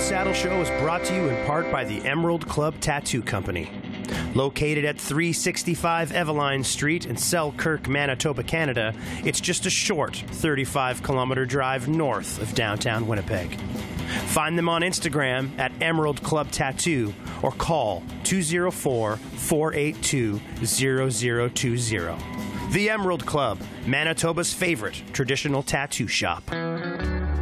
Saddle Show is brought to you in part by the Emerald Club Tattoo Company. Located at 365 Eveline Street in Selkirk, Manitoba, Canada, it's just a short 35-kilometer drive north of downtown Winnipeg. Find them on Instagram at Emerald Club Tattoo or call 204-482-0020. The Emerald Club, Manitoba's favorite traditional tattoo shop.